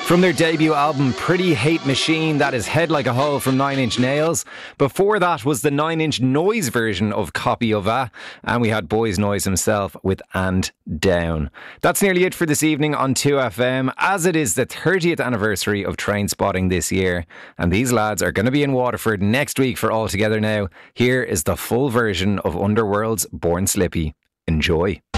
From their debut album Pretty Hate Machine, that is Head Like a Hole from Nine Inch Nails. Before that was the 9 Inch Noise version of Copy of A, and we had Boys Noise himself with And Down. That's nearly it for this evening on 2FM, as it is the 30th anniversary of Trainspotting this year, and these lads are going to be in Waterford next week for All Together Now. Here is the full version of Underworld's Born Slippy. Enjoy.